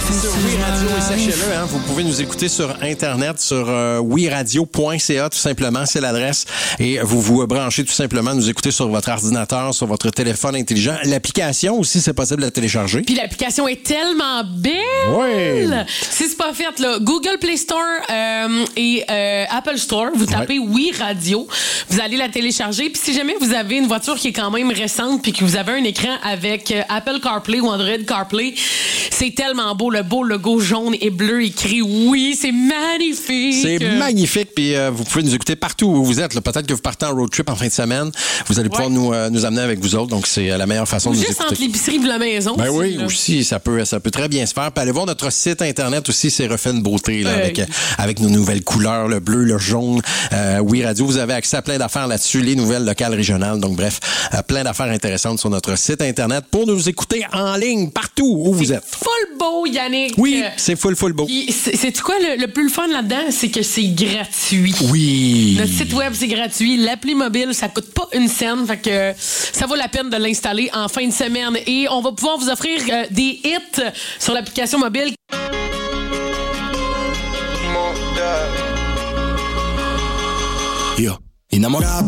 Sur Oui Radio, et sachez-le, hein, vous pouvez nous écouter sur Internet, sur wiradio.ca, tout simplement, c'est l'adresse. Et vous branchez tout simplement, nous écouter sur votre ordinateur, sur votre téléphone intelligent. L'application aussi, c'est possible de la télécharger. Puis l'application est tellement belle! Oui! Si c'est pas fait, là, Google Play Store et Apple Store, vous tapez Oui Radio, vous allez la télécharger. Puis si jamais vous avez une voiture qui est quand même récente puis que vous avez un écran avec Apple CarPlay ou Android CarPlay, c'est tellement beau, le beau logo jaune et bleu écrit oui, c'est magnifique. C'est magnifique, puis vous pouvez nous écouter partout où vous êtes. Là. Peut-être que vous partez en road trip en fin de semaine, vous allez pouvoir nous amener avec vous autres, donc c'est la meilleure façon de nous écouter. Juste entre l'épicerie de la maison. Ben aussi, oui, là. aussi, ça peut très bien se faire. Puis allez voir notre site Internet aussi, c'est refait de beauté, là, avec nos nouvelles couleurs, le bleu, le jaune. Oui Radio, vous avez accès à plein d'affaires là-dessus, les nouvelles locales, régionales, donc bref, plein d'affaires intéressantes sur notre site Internet pour nous écouter en ligne, partout où vous êtes. Full beau, Yannick. Oui, c'est full beau. C'est quoi le plus fun là-dedans? C'est que c'est gratuit. Oui. Notre site web, c'est gratuit. L'appli mobile, ça coûte pas une scène. Fait que ça vaut la peine de l'installer en fin de semaine. Et on va pouvoir vous offrir des hits sur l'application mobile. Io, innamorata